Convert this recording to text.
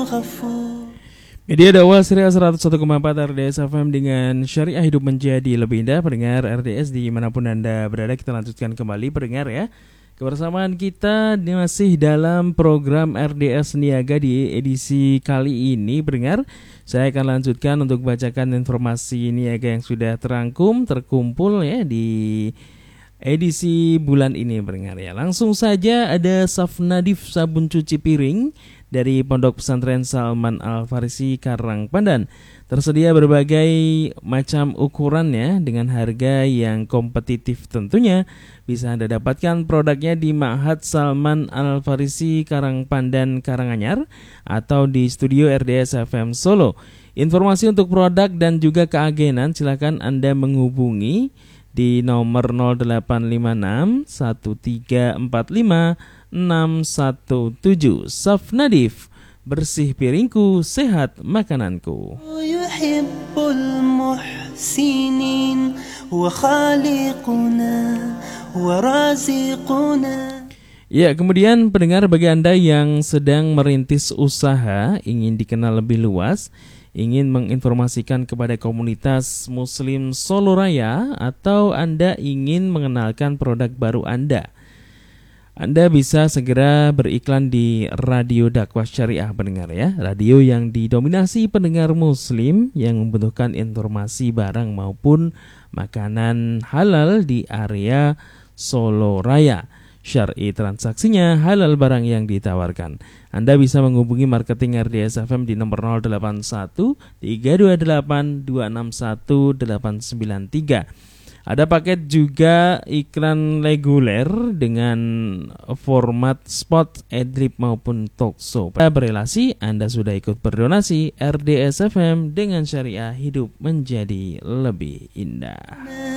Media dakwah Syariah 101,4 RDS FM dengan Syariah Hidup Menjadi Lebih Indah. Pendengar RDS dimanapun Anda berada, kita lanjutkan kembali pendengar ya. Kebersamaan kita masih dalam program RDS Niaga di edisi kali ini pendengar. Saya akan lanjutkan untuk bacakan informasi niaga yang sudah terkumpul ya di edisi bulan ini pendengar ya. Langsung saja ada Safnadif sabun cuci piring dari Pondok Pesantren Salman Al-Farisi Karangpandan. Tersedia berbagai macam ukurannya dengan harga yang kompetitif tentunya. Bisa Anda dapatkan produknya di Ma'had Salman Al-Farisi Karangpandan Karanganyar atau di studio RDS FM Solo. Informasi untuk produk dan juga keagenan silakan Anda menghubungi di nomor 0856 1345 617. Safnadif, bersih piringku, sehat makananku. Yuhibbul muhsinin wa khaliquna wa raziquna. Ya, kemudian pendengar, bagi Anda yang sedang merintis usaha, ingin dikenal lebih luas, ingin menginformasikan kepada komunitas Muslim Solo Raya, atau Anda ingin mengenalkan produk baru Anda bisa segera beriklan di Radio Dakwah Syariah pendengar ya. Radio yang didominasi pendengar muslim yang membutuhkan informasi barang maupun makanan halal di area Solo Raya. Syar'i transaksinya, halal barang yang ditawarkan. Anda bisa menghubungi marketing RDS FM di nomor 081 328 261 893. Ada paket juga iklan reguler dengan format spot, adlib maupun talkshow. Pada berelasi, Anda sudah ikut berdonasi. RDS FM dengan Syariah Hidup Menjadi Lebih Indah.